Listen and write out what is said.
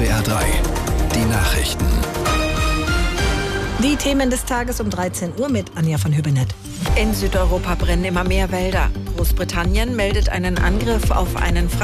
SWR 3, die Nachrichten. Die Themen des Tages um 13 Uhr mit Anja von Hübbenet. In Südeuropa brennen immer mehr Wälder. Großbritannien meldet einen Angriff auf einen